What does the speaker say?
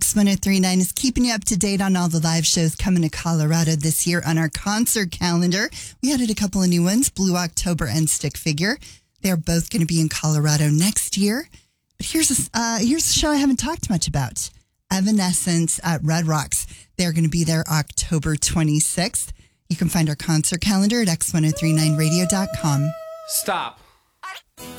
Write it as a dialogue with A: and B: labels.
A: X1039 is keeping you up to date on all the live shows coming to Colorado this year on our concert calendar. We added a couple of new ones, Blue October and Stick Figure. They're both going to be in Colorado next year. But here's a show I haven't talked much about. Evanescence at Red Rocks. They're going to be there October 26th. You can find our concert calendar at x1039radio.com.
B: Stop.